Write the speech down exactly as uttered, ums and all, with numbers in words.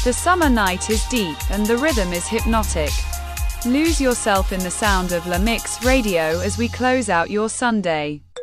The summer night is deep, and the rhythm is hypnotic. Lose yourself in the sound of La Mix Radio as we close out your Sunday.